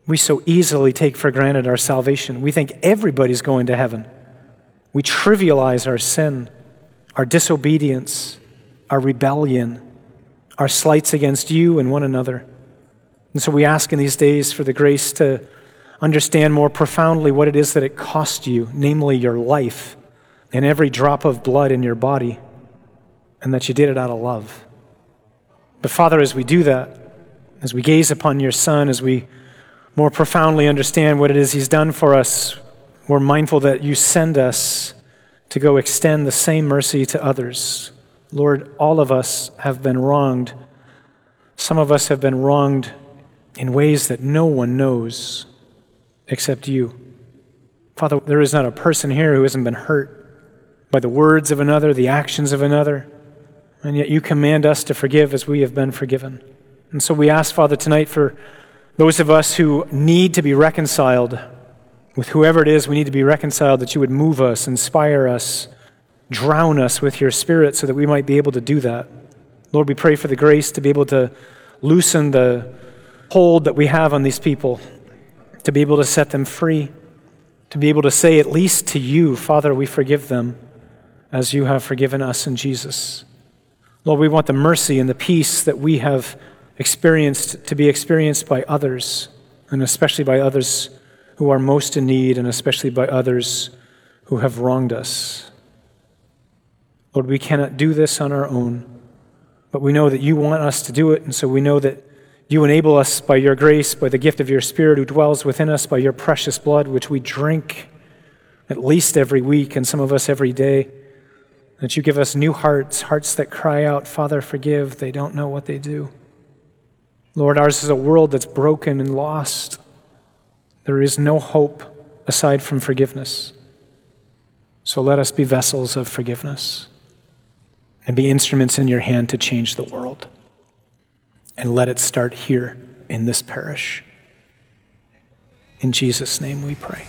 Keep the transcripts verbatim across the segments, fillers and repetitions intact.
We so easily take for granted our salvation. We think everybody's going to heaven. We trivialize our sin, our disobedience, our rebellion, our slights against you and one another. And so we ask in these days for the grace to understand more profoundly what it is that it cost you, namely your life and every drop of blood in your body, and that you did it out of love. But Father, as we do that, as we gaze upon your Son, as we more profoundly understand what it is he's done for us, we're mindful that you send us to go extend the same mercy to others. Lord, all of us have been wronged. Some of us have been wronged in ways that no one knows except you. Father, there is not a person here who hasn't been hurt by the words of another, the actions of another, and yet you command us to forgive as we have been forgiven. And so we ask, Father, tonight for those of us who need to be reconciled with whoever it is we need to be reconciled, that you would move us, inspire us, drown us with your Spirit so that we might be able to do that. Lord, we pray for the grace to be able to loosen the hold that we have on these people, to be able to set them free, to be able to say at least to you, Father, we forgive them as you have forgiven us in Jesus. Lord, we want the mercy and the peace that we have experienced to be experienced by others, and especially by others who are most in need, and especially by others who have wronged us. Lord, we cannot do this on our own, but we know that you want us to do it, and so we know that you enable us by your grace, by the gift of your Spirit who dwells within us, by your precious blood, which we drink at least every week, and some of us every day, that you give us new hearts, hearts that cry out, Father, forgive, they don't know what they do. Lord, ours is a world that's broken and lost. There is no hope aside from forgiveness. So let us be vessels of forgiveness and be instruments in your hand to change the world. And let it start here in this parish. In Jesus' name we pray.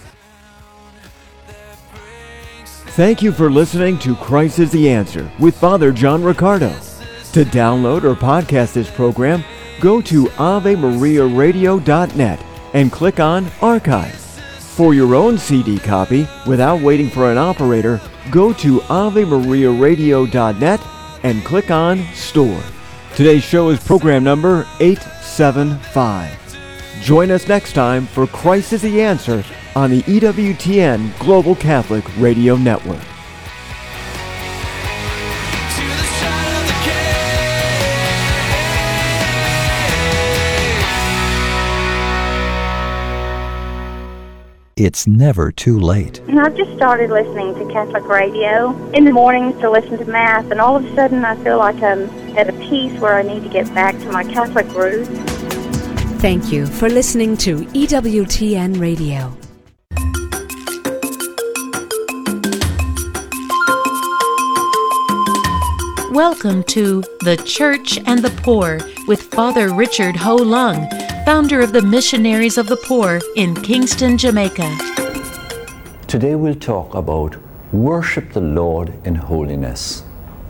Thank you for listening to Christ is the Answer with Father John Riccardo. To download or podcast this program, go to ave maria radio dot net and click on Archive. For your own C D copy, without waiting for an operator, go to ave maria radio dot net and click on Store. Today's show is program number eight seventy-five. Join us next time for Christ is the Answer on the E W T N Global Catholic Radio Network. It's never too late. And I just started listening to Catholic radio in the mornings to listen to Mass, and all of a sudden I feel like I'm at a peace where I need to get back to my Catholic roots. Thank you for listening to E W T N Radio. Welcome to The Church and the Poor with Father Richard Ho Lung, founder of the Missionaries of the Poor in Kingston, Jamaica. Today we'll talk about worship the Lord in holiness.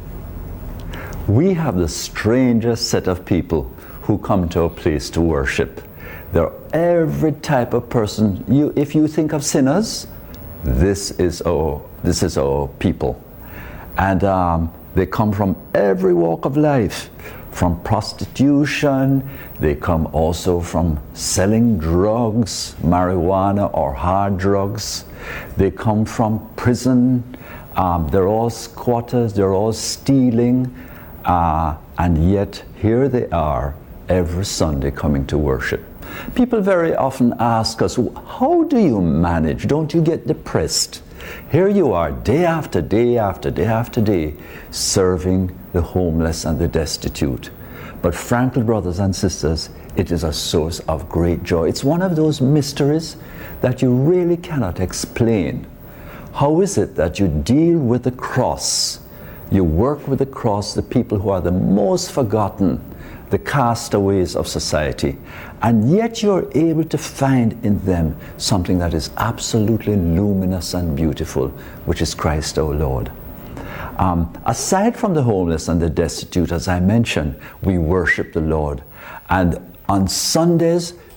We have the strangest set of people who come to a place to worship. They're every type of person. You, if you think of sinners, this is our, this is our people. And um, they come from every walk of life, from prostitution. They come also from selling drugs, marijuana or hard drugs. They come from prison. Um, they're all squatters. They're all stealing. Uh, and yet here they are every Sunday coming to worship. People very often ask us, how do you manage? Don't you get depressed? Here you are day after day after day after day serving the homeless and the destitute. But frankly, brothers and sisters, it is a source of great joy. It's one of those mysteries that you really cannot explain. How is it that you deal with the cross? You work with the cross, the people who are the most forgotten, the castaways of society, and yet you're able to find in them something that is absolutely luminous and beautiful, which is Christ our Lord. Um, aside from the homeless and the destitute, as I mentioned, we worship the Lord. And on Sundays,